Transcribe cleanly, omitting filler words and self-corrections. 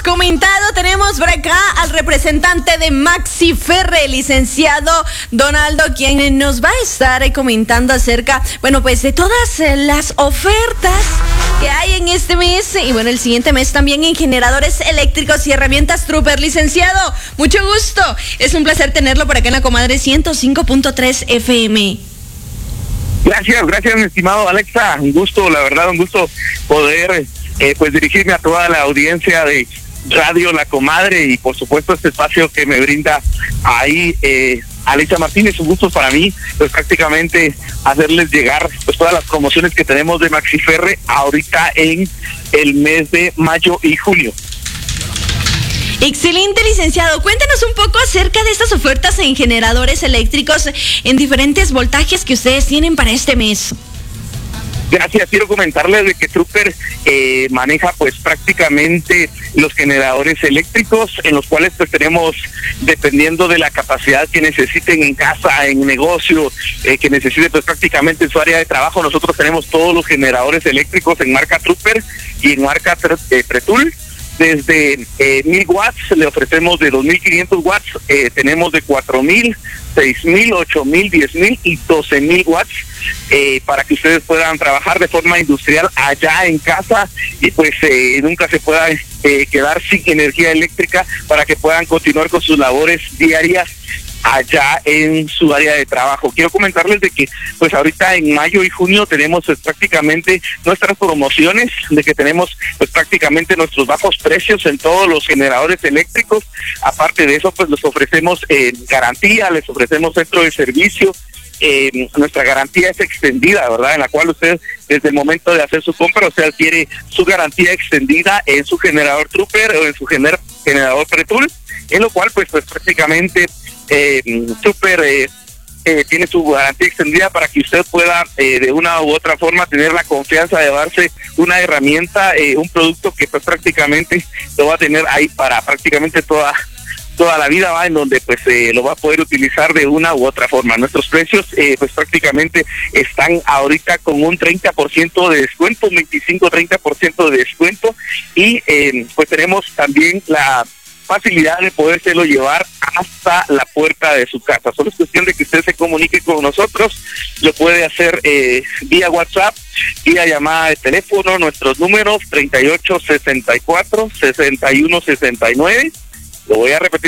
comentado, tenemos por acá al representante de Maxiferre, licenciado Donaldo, quien nos va a estar comentando acerca, de todas las ofertas que hay en este mes y el siguiente mes también en generadores eléctricos y herramientas Trooper. Licenciado, mucho gusto. Es un placer tenerlo por acá en la Comadre 105.3 FM. Gracias, mi estimado Alexa. Un gusto poder dirigirme a toda la audiencia de Radio La Comadre y por supuesto este espacio que me brinda ahí Alexa Martínez. Un gusto para mí prácticamente hacerles llegar todas las promociones que tenemos de Maxiferre ahorita en el mes de mayo y junio. Excelente, licenciado. Cuéntenos un poco acerca de estas ofertas en generadores eléctricos en diferentes voltajes que ustedes tienen para este mes. Gracias, quiero comentarles de que Trooper maneja prácticamente los generadores eléctricos, en los cuales tenemos, dependiendo de la capacidad que necesiten en casa, en negocio, que necesiten prácticamente en su área de trabajo. Nosotros tenemos todos los generadores eléctricos en marca Trooper y en marca Pretul. Desde 1000 watts le ofrecemos de 2500 watts, tenemos de 4000, 6000, 8000, 10000 y 12000 watts para que ustedes puedan trabajar de forma industrial allá en casa y nunca se pueda quedar sin energía eléctrica, para que puedan continuar con sus labores diarias allá en su área de trabajo. Quiero comentarles de que ahorita en mayo y junio tenemos prácticamente nuestras promociones, de que tenemos prácticamente nuestros bajos precios en todos los generadores eléctricos. Aparte de eso les ofrecemos garantía, les ofrecemos centro de servicio. Nuestra garantía es extendida, ¿verdad? En la cual usted desde el momento de hacer su compra, usted adquiere su garantía extendida en su generador Trooper o en su generador Pretul, en lo cual prácticamente Trooper tiene su garantía extendida para que usted pueda de una u otra forma tener la confianza de darse una herramienta, un producto que prácticamente lo va a tener ahí para prácticamente toda la vida, va, en donde lo va a poder utilizar de una u otra forma. Nuestros precios prácticamente están ahorita con un 30% de descuento, un 25-30% de descuento, y tenemos también la facilidad de podérselo llevar hasta la puerta de su casa. Solo es cuestión de que usted se comunique con nosotros. Lo puede hacer vía WhatsApp, vía llamada de teléfono. Nuestros números 3864-6169. Lo voy a repetir.